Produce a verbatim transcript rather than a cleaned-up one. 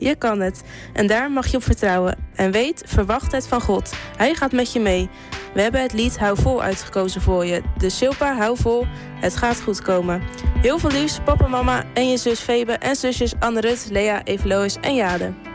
Je kan het. En daar mag je op vertrouwen. En weet, verwacht het van God. Hij gaat met je mee. We hebben het lied Hou Vol uitgekozen voor je. Dus Silpa, hou vol. Het gaat goed komen. Heel veel liefs, papa, mama en je zus Febe en zusjes Anne-Rut, Lea, Evelois en Jade.